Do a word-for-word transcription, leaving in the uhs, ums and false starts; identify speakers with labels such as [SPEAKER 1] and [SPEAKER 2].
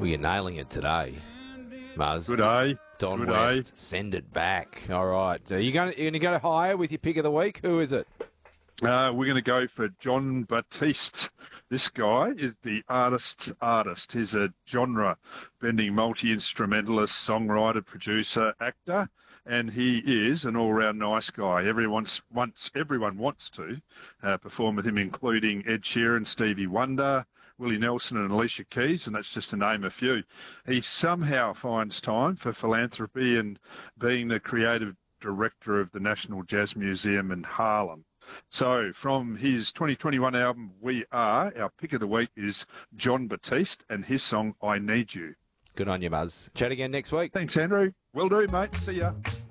[SPEAKER 1] Well, you're nailing it today, Muzz.
[SPEAKER 2] Good day.
[SPEAKER 1] Don
[SPEAKER 2] Good
[SPEAKER 1] West,
[SPEAKER 2] day.
[SPEAKER 1] send it back. All right. So you're going to, you're going to go higher with your pick of the week? Who is it?
[SPEAKER 2] Uh, we're going to go for John Batiste. This guy is the artist's artist. He's a genre-bending multi-instrumentalist, songwriter, producer, actor, and he is an all-round nice guy. Everyone's wants, everyone wants to uh, perform with him, including Ed Sheeran, Stevie Wonder, Willie Nelson and Alicia Keys, and that's just to name a few. He somehow finds time for philanthropy and being the creative director of the National Jazz Museum in Harlem. So from his twenty twenty-one album, We Are, our pick of the week is John Batiste and his song, I Need You.
[SPEAKER 1] Good on you, Muzz. Chat again next week.
[SPEAKER 2] Thanks, Andrew. Will do, mate. See ya.